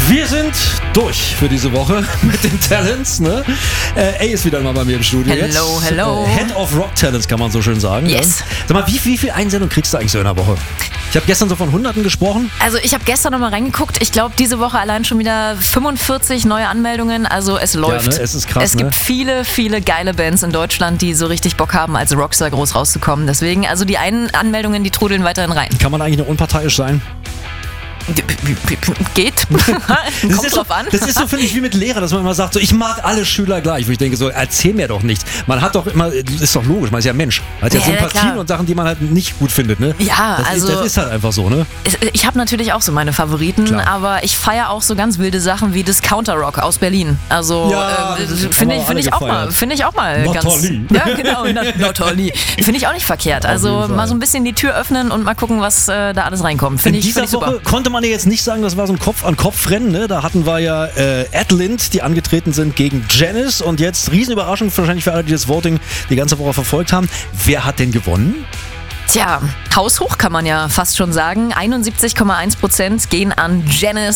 Wir sind durch für diese Woche mit den Talents. Ne? A ist wieder mal bei mir im Studio. Hello. Head of Rock Talents, kann man so schön sagen. Yes. Ja? Sag mal, wie viel Einsendungen kriegst du eigentlich so in der Woche? Ich habe gestern so von Hunderten gesprochen. Also ich habe gestern nochmal reingeguckt. Ich glaube, diese Woche allein schon wieder 45 neue Anmeldungen. Also es läuft. Ja, ne? Es ist krass. Es gibt viele, viele geile Bands in Deutschland, die so richtig Bock haben, als Rockstar groß rauszukommen. Deswegen, also die einen Anmeldungen, die trudeln weiterhin rein. Kann man eigentlich noch unparteiisch sein? Geht. Kommt drauf an. Das ist so, finde ich, wie mit Lehrern, dass man immer sagt, so, ich mag alle Schüler gleich. Wo ich denke, so, erzähl mir doch nichts. Man hat doch immer, ist doch logisch, man ist ja Mensch. Man hat ja Sympathien und Sachen, die man halt nicht gut findet, ne? Ja, das ist halt einfach so, ne? Ich habe natürlich auch so meine Favoriten, Klar. aber ich feiere auch so ganz wilde Sachen wie Discounter Rock aus Berlin. Also finde ich auch mal Not ganz. Olli. Ja, genau, Not Olli. Finde ich auch nicht verkehrt. Also mal so ein bisschen die Tür öffnen und mal gucken, was da alles reinkommt. Finde ich dieser super. Woche konnte man ja jetzt nicht sagen, das war so ein Kopf-an-Kopf-Rennen. Ne? Da hatten wir ja Adlind, die angetreten sind gegen Janis. Und jetzt Riesenüberraschung wahrscheinlich für alle, die das Voting die ganze Woche verfolgt haben. Wer hat denn gewonnen? Tja, haushoch kann man ja fast schon sagen. 71,1% gehen an Janis.